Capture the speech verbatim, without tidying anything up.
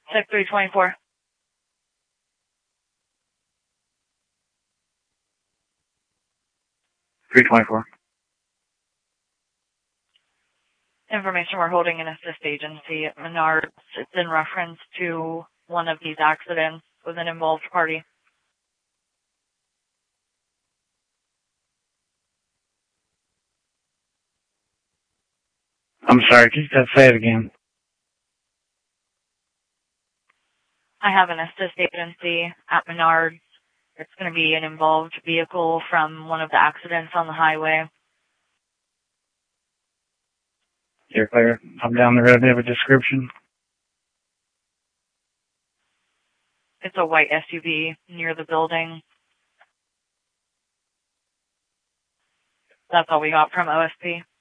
six three twenty-four. three twenty-four. Information we're holding an assist agency at Menards. It's in reference to one of these accidents with an involved party. I'm sorry, can you say it again? I have an assist agency at Menards. It's going to be an involved vehicle from one of the accidents on the highway. You're clear. I'm down the road. Do you have a description? It's a white S U V near the building. That's all we got from O S P.